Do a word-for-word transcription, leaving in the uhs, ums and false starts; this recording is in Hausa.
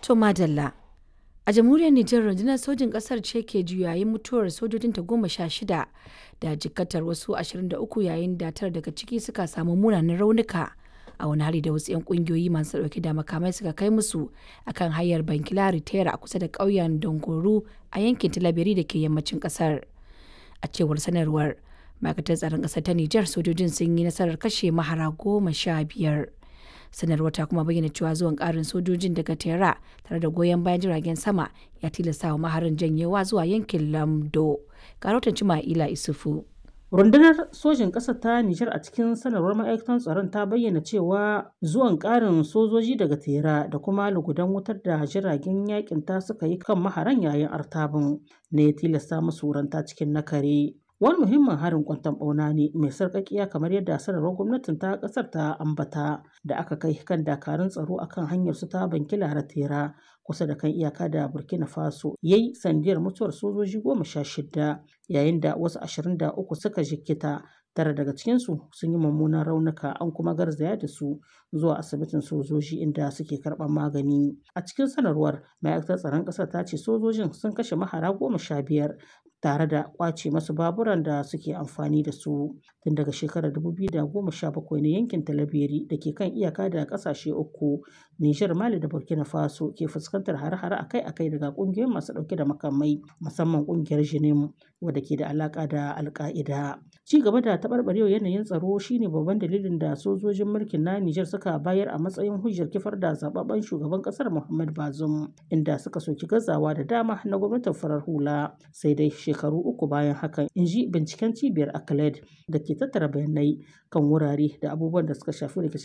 To madalla. A jamhuriyar Nijar rundunar sojin ƙasar ce ke juyayin mutuwar sojojinta goma sha shida da jikkatar wasu ashirin da uku yayin da tara daga ciki suka samu munanan raunuka a wani hari da wasu 'yan ƙungiyoyi masu ɗauke da makamai suka kai musu akan hanyar Bankila Ritera a kusa da ƙauyen Dongoro a yankin Tilaberi da ke yammacin ƙasar. A cewar sanarwar ma'aikatar tsaron ƙasar ta Nijar sojojin sun yi nasarar kashe mahara goma sha biyar. Sanarwar ta kuma bayyana cewa zuwan ƙarin sojojin daga Tera tare da goyon bayan jiragen sama ya tilasta wa maharan janyewa zuwa yankin Lamdo. Karotan Cima'ila Isufu. Rundunar sojin ƙasar ta Nijar a cikin sanarwar ma'aikatan tsaron ta bayyana cewa zuwan ƙarin sojoji daga Tera da kuma lugudan wutar da jiragen yakin ta suka yi kan maharan yayin artabin ne ya tilasta musu ranta cikin nakare. Wani muhimmin harin kwanton ɓauna ne mai sarƙaƙiya kamar yadda sanarwar gwamnatin ta ƙasar ta ambata da aka kai kan dakarun tsaro akan hanyar su ta Bankila Tera kusa da kan iyaka da Burkina Faso yayi sandiyar mutuwar sojoji goma sha shida yayin da wasu ashirin da uku suka jikkita. Tara daga cikinsu sun yi mummunan raunuka an kuma garzaya da su zuwa asibitin sojoji inda suke karɓar magani. A cikin sanarwar ma'aikatar tsaron ƙasar ta ce sojojin sun kashe mahara goma sha biyar tare da ƙwace masu baburan da suke amfani da su. Tun daga shekarar dubu biyu da goma sha bakwai ne yankin Talabiri da ke kan iyaka da ƙasashe uku Nijar, Mali da Burkina Faso ke fuskantar hare-hare akai-akai daga ƙungiyoyin masu ɗauke da makamai musamman ƙungiyar Jinim wadda ke da alaƙa da Al-Qaida. Ci gaba da taɓarɓarewar yanayin tsaro shine babban dalilin da sojojin mulkin na Nijar suka bayar a matsayin hujjar kifar da zababben shugaban ƙasar Muhammad Bazoum inda suka soki gazawa da dama na gwamnatin farar hula. Sai dai shekaru uku bayan hakan in ji binciken cibiyar Acled da ke tattara bayanai kan wurare da abubuwan da suka shafi rikicin